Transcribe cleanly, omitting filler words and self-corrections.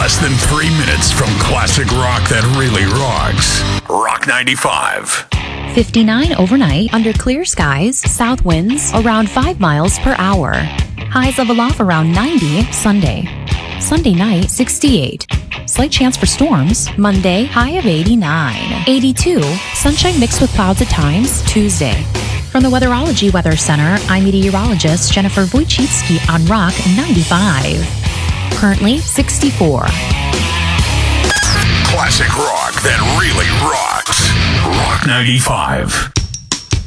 Less than 3 minutes from classic rock that really rocks. Rock 95. 59 overnight, under clear skies, south winds around 5 miles per hour. Highs level off around 90 Sunday. Sunday night, 68. Slight chance for storms. Monday, high of 89. 82. Sunshine mixed with clouds at times. Tuesday. From the Weatherology Weather Center, I'm meteorologist Jennifer Wojcicki on Rock 95. Currently 64. Classic rock that really rocks. Rock 95.